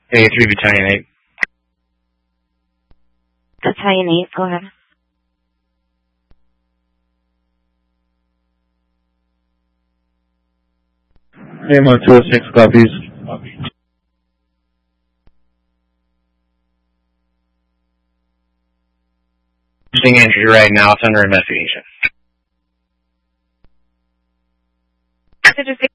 A3 Battalion 8. Battalion 8, go ahead. AMO 206 copies. Using entry right now. It's under investigation. Message